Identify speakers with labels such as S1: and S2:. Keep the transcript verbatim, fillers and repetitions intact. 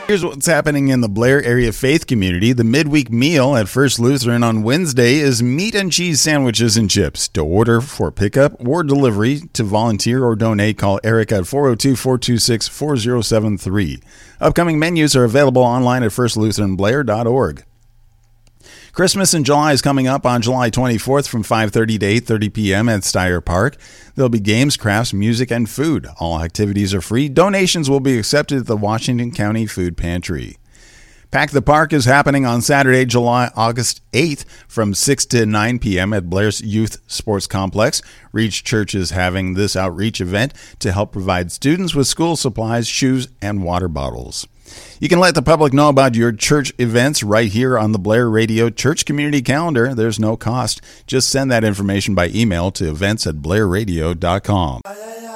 S1: Here's what's happening in the Blair area faith community. The midweek meal at First Lutheran on Wednesday is meat and cheese sandwiches and chips. To order for pickup or delivery, to volunteer or donate, call Eric at four oh two, four two six, four oh seven three. Upcoming menus are available online at first lutheran blair dot org. Christmas in July is coming up on July twenty-fourth from five thirty to eight thirty p.m. at Steyer Park. There'll be games, crafts, music, and food. All activities are free. Donations will be accepted at the Washington County Food Pantry. Pack the Park is happening on Saturday, July August eighth from six to nine p.m. at Blair's Youth Sports Complex. Reach Church is having this outreach event to help provide students with school supplies, shoes, and water bottles. You can let the public know about your church events right here on the Blair Radio Church Community Calendar. There's no cost. Just send that information by email to events at blair radio dot com.